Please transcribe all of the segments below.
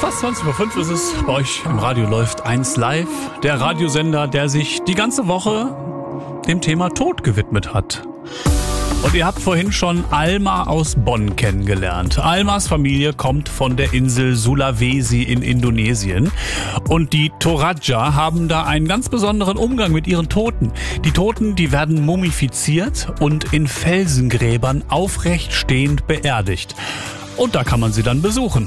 Fast 20:05 ist es. Bei euch im Radio läuft 1 Live, der Radiosender, der sich die ganze Woche dem Thema Tod gewidmet hat. Und ihr habt vorhin schon Alma aus Bonn kennengelernt. Almas Familie kommt von der Insel Sulawesi in Indonesien. Und die Toraja haben da einen ganz besonderen Umgang mit ihren Toten. Die Toten, die werden mumifiziert und in Felsengräbern aufrecht stehend beerdigt. Und da kann man sie dann besuchen.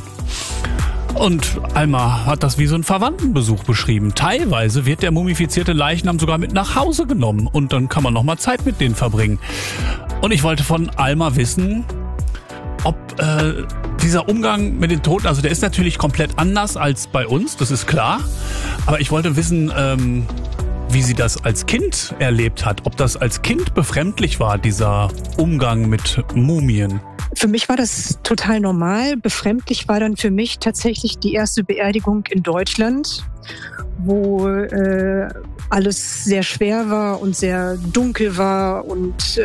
Und Alma hat das wie so einen Verwandtenbesuch beschrieben. Teilweise wird der mumifizierte Leichnam sogar mit nach Hause genommen und dann kann man noch mal Zeit mit denen verbringen. Und ich wollte von Alma wissen, ob dieser Umgang mit den Toten, also der ist natürlich komplett anders als bei uns, das ist klar. Aber ich wollte wissen, wie sie das als Kind erlebt hat. Ob das als Kind befremdlich war, dieser Umgang mit Mumien. Für mich war das total normal. Befremdlich war dann für mich tatsächlich die erste Beerdigung in Deutschland, wo alles sehr schwer war und sehr dunkel war und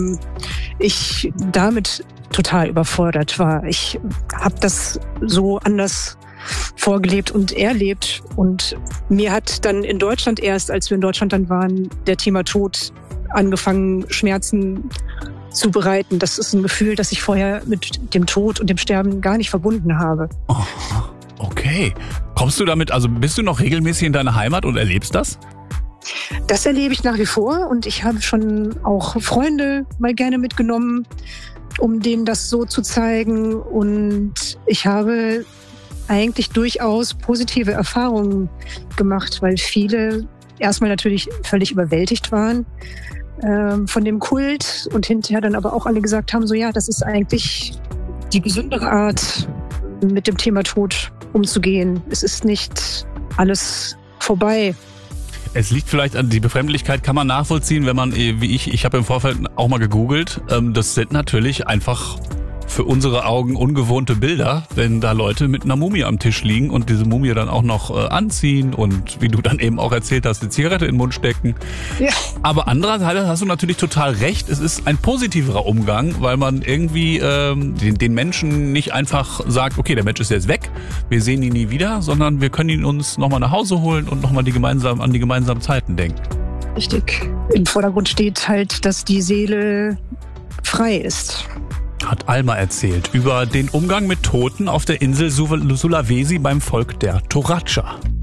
ich damit total überfordert war. Ich habe das so anders vorgelebt und erlebt und mir hat dann in Deutschland erst, als wir in Deutschland dann waren, der Thema Tod angefangen, Schmerzen zu bereiten. Das ist ein Gefühl, das ich vorher mit dem Tod und dem Sterben gar nicht verbunden habe. Oh, okay. Kommst du damit, also bist du noch regelmäßig in deiner Heimat und erlebst das? Das erlebe ich nach wie vor und ich habe schon auch Freunde mal gerne mitgenommen, um denen das so zu zeigen. Und ich habe eigentlich durchaus positive Erfahrungen gemacht, weil viele erstmal natürlich völlig überwältigt waren von dem Kult und hinterher dann aber auch alle gesagt haben, so ja, das ist eigentlich die gesündere Art, mit dem Thema Tod umzugehen. Es ist nicht alles vorbei. Es liegt vielleicht an die Befremdlichkeit, kann man nachvollziehen, wenn man, wie ich habe im Vorfeld auch mal gegoogelt, das sind natürlich einfach für unsere Augen ungewohnte Bilder, wenn da Leute mit einer Mumie am Tisch liegen und diese Mumie dann auch noch anziehen und wie du dann eben auch erzählt hast, die Zigarette in den Mund stecken. Ja. Aber andererseits hast du natürlich total recht, es ist ein positiverer Umgang, weil man irgendwie den Menschen nicht einfach sagt, okay, der Mensch ist jetzt weg, wir sehen ihn nie wieder, sondern wir können ihn uns nochmal nach Hause holen und nochmal an die gemeinsamen Zeiten denken. Richtig. Im Vordergrund steht halt, dass die Seele frei ist. Hat Alma erzählt über den Umgang mit Toten auf der Insel Sulawesi beim Volk der Toraja.